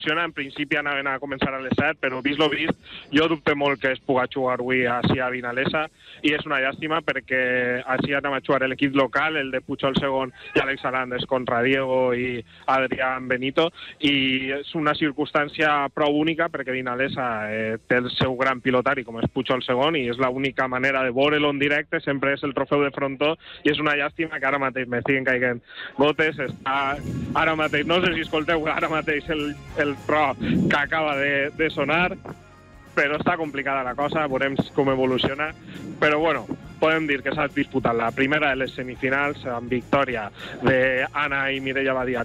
en principi anaven a començar a les 7, però vist lo vist, jo dubte molt que es pugui jugar avui així a Vinalesa, i és una llàstima perquè així anem a jugar l'equip local, el de Pujol segon i Àlex Arandes contra Diego i Adrián Benito, i és una circumstància prou única perquè Vinalesa té el seu gran pilotari com és Pujol segon, i és l'única manera de veure'l en directe, sempre és el trofeu de frontó, i és una llàstima que ara mateix m'estiguen caigant gotes. Ara mateix, no sé si escolteu ara mateix el pro que acaba de sonar, però està complicada la cosa, veurem com evoluciona, però bueno, podem dir que s'ha disputat la primera de les semifinals amb victòria d'Anna i Mireia Badia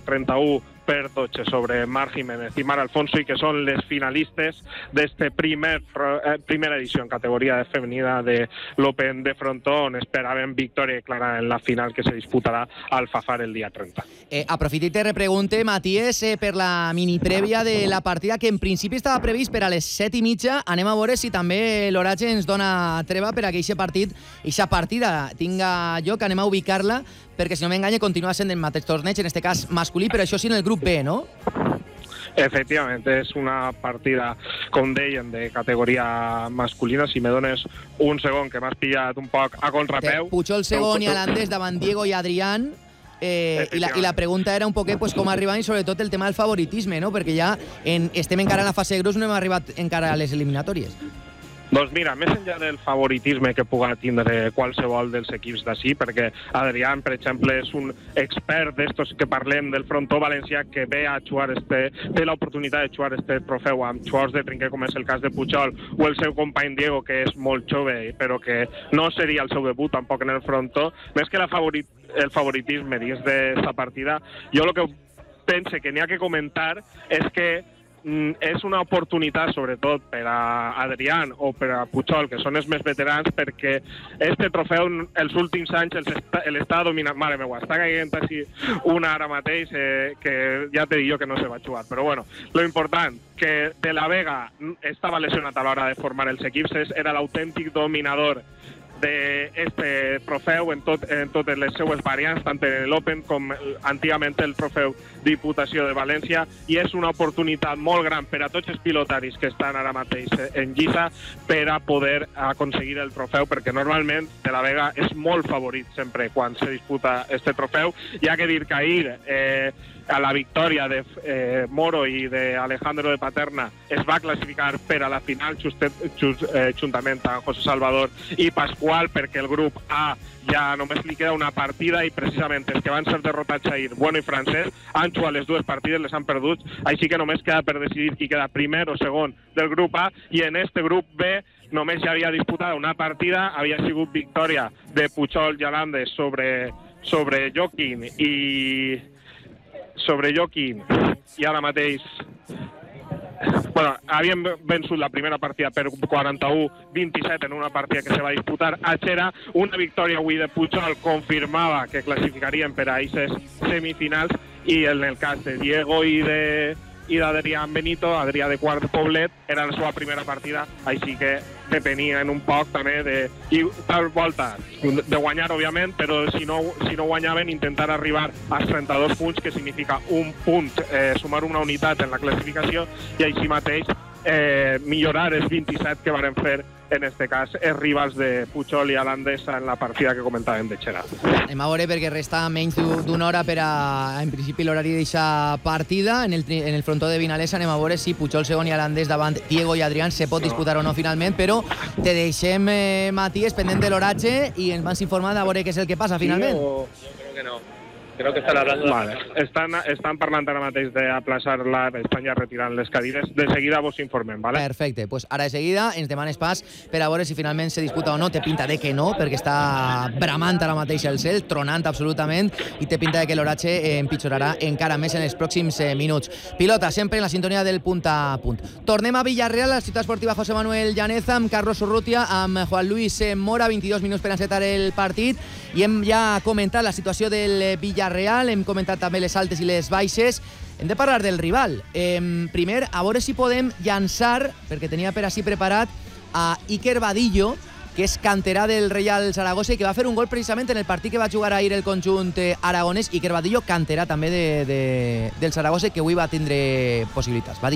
31-12 sobre Mar Jiménez i Mar Alfonso, i que són les finalistes d'esta primera edició en categoria femenina de l'Open de Frontó, on esperaven victòria clara en la final que se disputarà al Fafar el dia 30. Aprofito i te repregunte, Matías, per la mini prèvia de la partida, que en principi estava previst per a les 7:30. Anem a veure si també l'oratge ens dona treva per a que aquesta partida tinga lloc. Anem a ubicar-la, perquè si no m'enganye continua sent el mateix torneig, en este cas masculí, però això sí en el grup B, no? Efectivament, és una partida, com deien, de categoria masculina. Si me dones un segon, que m'has pillat un poc a contrapeu. Pujol segon i Alandés davant Diego i Adrián. I la pregunta era un poquet pues, com arribant, i sobretot el tema del favoritisme, no? Perquè ja estem encara en la fase de grups, no hem arribat encara a les eliminatòries. Doncs mira, més enllà del favoritisme que pugui tindre qualsevol dels equips d'ací, perquè Adrián, per exemple, és un expert d'estos que parlem del frontó valencià, que ve a jugar té l'oportunitat de jugar este trofeu amb jugadors de trinquer, com és el cas de Pujol, o el seu company Diego, que és molt jove, però que no seria el seu debut tampoc en el frontó. Més que el favoritisme dins d'aquesta partida, jo el que pense que n'hi ha que comentar és que és una oportunitat, sobretot per a Adrián o per a Pujol, que són els més veterans, perquè este trofeu els últims anys l'està dominant. Mare meva, està caient així una ara mateix que ja te dic jo que no se va jugar. Però bueno, lo important, que De la Vega estava lesionat a l'hora de formar els equips, era l'autèntic dominador d'este trofeu en totes les seues variants, tant en l'Open com antigament el trofeu Diputació de València, i és una oportunitat molt gran per a tots els pilotaris que estan ara mateix en lliça per a poder aconseguir el trofeu, perquè normalment De la Vega és molt favorit sempre quan se disputa este trofeu. Hi ha que dir que ahir a la victòria de Moro i d'Alejandro de Paterna es va classificar per a la final juntament amb José Salvador i Pascual, perquè el grup A ja només li queda una partida, i precisament els que van ser derrotats ahir, Bueno i Francesc, han jugat les dues partides, les han perdut, així que només queda per decidir qui queda primer o segon del grup A, i en este grup B només ja havia disputat una partida, havia sigut victòria de Pujol i Alandes sobre Joaquín i ara mateix havien vençut la primera partida per 41-27 en una partida que se va disputar a Xera. Una victòria avui de Pujol confirmava que classificarien per a aquestes semifinals, i en el cas de Diego i d'Adrián Benito, Adrià de Quart Poblet, era la seva primera partida, així que depenien un poc també i tal volta de guanyar, òbviament, però si no guanyaven, intentar arribar als 32 punts, que significa un punt, sumar una unitat en la classificació, i així mateix millorar els 27 que varen fer, en este cas, els rivals de Pujol i Alandesa en la partida que comentàvem de Xera. Anem a veure, perquè resta menys d'una hora per a, en principi, l'horari d'aquesta partida. En el frontó de Vinalesa anem a veure si Pujol segon i Alandés davant Diego i Adrián se pot disputar o no finalment, però te deixem, Matías, pendent de l'oratge, i ens vas informar de veure què és el que passa finalment. Yo creo que no. Creo que están hablando... Vale. Estan parlant ara mateix d'aplaçar-la, estan ja retirant les cadires. De seguida vos informem, ¿vale? Perfecte, pues ara de seguida ens demanes pas per a veure si finalment se disputa o no. Té pinta de que no, perquè està bramant ara mateix el cel, tronant absolutament, i té pinta de que l'oratge empitjorarà encara més en els pròxims minuts. Pilota, sempre en la sintonia del punt a punt. Tornem a Villarreal, a la ciutat esportiva José Manuel Llaneza, amb Carlos Urrutia, amb Juan Luis Mora, 22 minuts per encetar el partit, i hem ja comentat la situació del Villarreal, hem comentat també les altes i les baixes. Hem de parlar del rival. Primer, a veure si podem llançar, perquè tenia per així preparat, a Iker Vadillo, que és canterà del Reial Saragossa i que va fer un gol precisament en el partit que va jugar ahir el conjunt aragonès. Iker Vadillo, canterà també del Saragossa, que avui va tindre possibilitats.